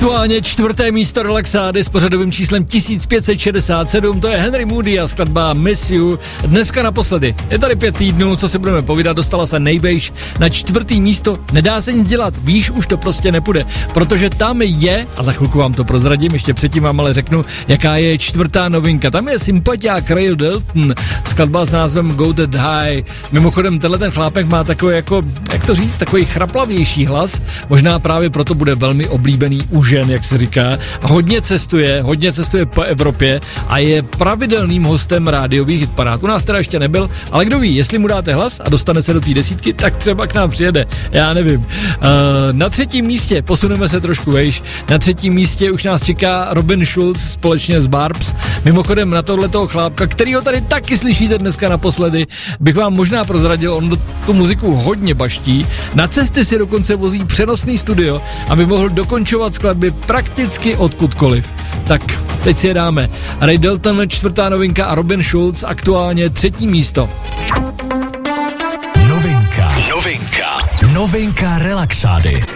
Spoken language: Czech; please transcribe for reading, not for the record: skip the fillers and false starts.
Aktuálně 4. místo relaxády s pořadovým číslem 1567, to je Henry Moody a skladba Miss You. Dneska naposledy. Je tady 5 týdnů, co si budeme povídat, dostala se nejvejš na 4. místo. Nedá se nic dělat, víš, už to prostě nepůjde, protože tam je, a za chvilku vám to prozradím, ještě předtím vám ale řeknu, jaká je 4. novinka. Tam je sympatiák Ray Dalton, skladba s názvem Go That High. Mimochodem, tenhle ten chlápek má takový jako, jak to říct, takový chraplavější hlas, možná právě proto bude velmi oblíbený u žen, jak se říká, a hodně cestuje po Evropě a je pravidelným hostem rádiových hitparád. U nás teda ještě nebyl, ale kdo ví, jestli mu dáte hlas a dostane se do té 10, tak třeba k nám přijede, já nevím. Na 3. místě, posuneme se trošku vejš, na 3. místě už nás čeká Robin Schulz společně s Barbs. Mimochodem na tohletoho chlápka, kterýho tady taky slyšíte dneska naposledy, bych vám možná prozradil, on tu muziku hodně baští, na cesty si dokonce vozí přenosný studio, aby mohl dokončovat skladby prakticky odkudkoliv. Tak, teď si je dáme. Ray Dalton, 4. novinka a Robin Schulz, aktuálně 3. místo. Novinka relaxády.